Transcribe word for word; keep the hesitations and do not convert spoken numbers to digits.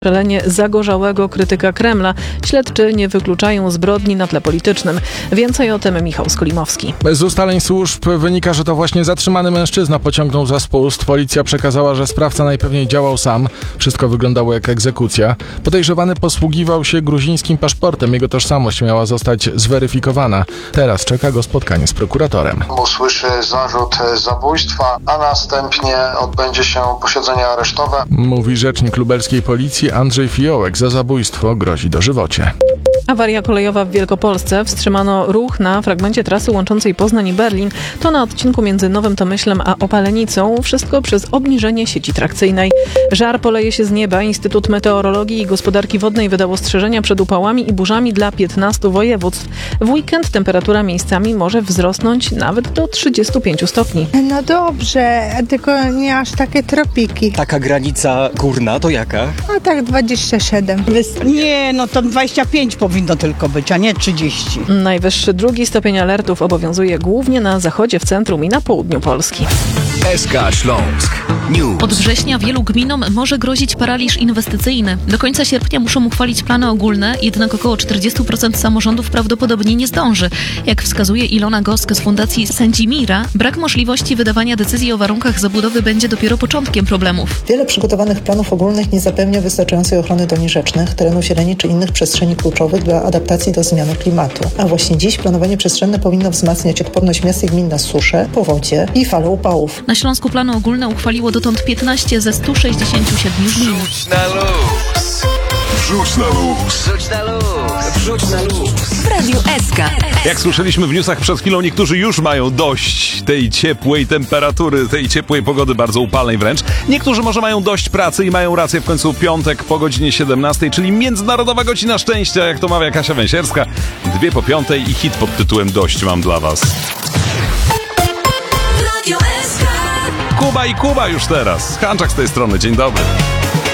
Strzelenie zagorzałego krytyka Kremla. Śledczy nie wykluczają zbrodni na tle politycznym. Więcej o tym Michał Skolimowski. Z ustaleń służb wynika, że to właśnie zatrzymany mężczyzna pociągnął za spust. Policja przekazała, że sprawca najpewniej działał sam. Wszystko wyglądało jak egzekucja. Podejrzewany posługiwał się gruzińskim paszportem. Jego tożsamość miała zostać zweryfikowana. Teraz czeka go spotkanie z prokuratorem. Usłyszy zarzut zabójstwa, a następnie odbędzie się posiedzenie aresztowe. Mówi rzecznik lubelskiej policji Andrzej Fiołek. Za zabójstwo grozi dożywocie. Awaria kolejowa w Wielkopolsce. Wstrzymano ruch na fragmencie trasy łączącej Poznań i Berlin. To na odcinku między Nowym Tomyślem a Opalenicą. Wszystko przez obniżenie sieci trakcyjnej. Żar poleje się z nieba. Instytut Meteorologii i Gospodarki Wodnej wydał ostrzeżenia przed upałami i burzami dla piętnastu województw. W weekend temperatura miejscami może wzrosnąć nawet do trzydziestu pięciu stopni. No dobrze, tylko nie aż takie tropiki. Taka granica górna to jaka? No tak dwadzieścia siedem. Nie, no to dwadzieścia pięć powinno tylko być, a nie trzydzieści. Najwyższy drugi stopień alertów obowiązuje głównie na zachodzie, w centrum i na południu Polski. S K Śląsk News. Od września wielu gminom może grozić paraliż inwestycyjny. Do końca sierpnia muszą uchwalić plany ogólne, jednak około czterdzieści procent samorządów prawdopodobnie nie zdąży. Jak wskazuje Ilona Gosk z Fundacji Sędzimira, brak możliwości wydawania decyzji o warunkach zabudowy będzie dopiero początkiem problemów. Wiele przygotowanych planów ogólnych nie zapewnia wystarczającej ochrony doni rzecznych, terenów zieleni czy innych przestrzeni kluczowych dla adaptacji do zmiany klimatu. A właśnie dziś planowanie przestrzenne powinno wzmacniać odporność miast i gmin na suszę, powodzie i fale upałów. Na Śląsku plany ogólne uchwaliło dotąd piętnaście ze stu sześćdziesięciu siedmiu gmin. Wrzuć na luz. Wrzuć na luz. Wrzuć na luz. Wrzuć na luz. W Radiu S K. Jak słyszeliśmy w newsach przed chwilą, niektórzy już mają dość tej ciepłej temperatury, tej ciepłej pogody, bardzo upalnej wręcz. Niektórzy może mają dość pracy i mają rację, w końcu piątek po godzinie siedemnastej, czyli Międzynarodowa Godzina Szczęścia, jak to mawia Kasia Węsierska. Dwie po piątej i hit pod tytułem Dość mam dla was. Radio S K. Kuba i Kuba już teraz. Hanczak z tej strony, dzień dobry.